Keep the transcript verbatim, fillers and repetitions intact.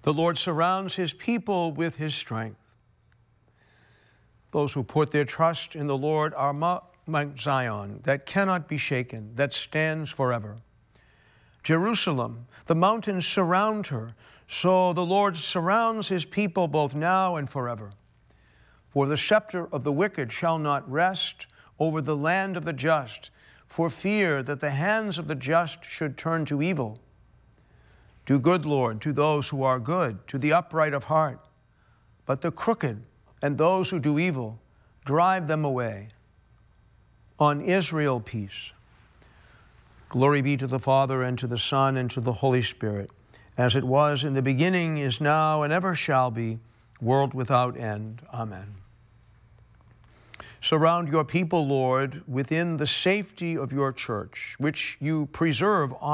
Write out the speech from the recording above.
The Lord surrounds his people with his strength. Those who put their trust in the Lord are Mount Zion, that cannot be shaken, that stands forever. Jerusalem, the mountains surround her, so the Lord surrounds his people both now and forever. For the scepter of the wicked shall not rest over the land of the just, for fear that the hands of the just should turn to evil. Do good, Lord, to those who are good, to the upright of heart. But the crooked and those who do evil, drive them away. On Israel, peace. Glory be to the Father, and to the Son, and to the Holy Spirit, as it was in the beginning, is now, and ever shall be, world without end. Amen. Surround your people, Lord, within the safety of your church, which you preserve on